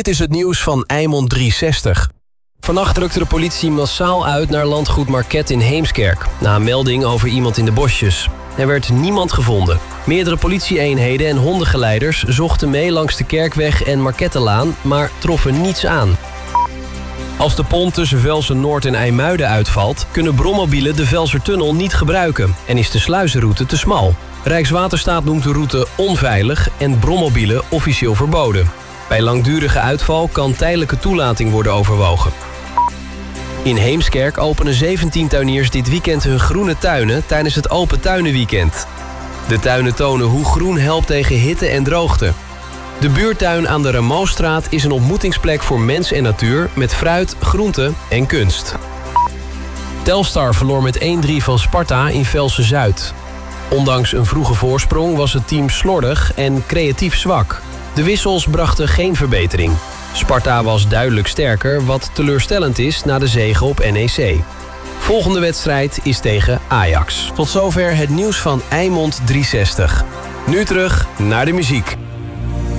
Dit is het nieuws van Eimond 360. Vannacht drukte de politie massaal uit naar landgoed Market in Heemskerk. Na een melding over iemand in de bosjes. Er werd niemand gevonden. Meerdere politieeenheden en hondengeleiders zochten mee langs de Kerkweg en Markettelaan, maar troffen niets aan. Als de pont tussen Velsen-Noord en IJmuiden uitvalt, kunnen brommobielen de Velsertunnel niet gebruiken en is de sluizenroute te smal. Rijkswaterstaat noemt de route onveilig en brommobielen officieel verboden. Bij langdurige uitval kan tijdelijke toelating worden overwogen. In Heemskerk openen 17 tuiniers dit weekend hun groene tuinen tijdens het Open Tuinenweekend. De tuinen tonen hoe groen helpt tegen hitte en droogte. De buurtuin aan de Rameaustraat is een ontmoetingsplek voor mens en natuur met fruit, groenten en kunst. Telstar verloor met 1-3 van Sparta in Velsen-Zuid. Ondanks een vroege voorsprong was het team slordig en creatief zwak. De wissels brachten geen verbetering. Sparta was duidelijk sterker, wat teleurstellend is na de zege op NEC. Volgende wedstrijd is tegen Ajax. Tot zover het nieuws van Eimond 360. Nu terug naar de muziek.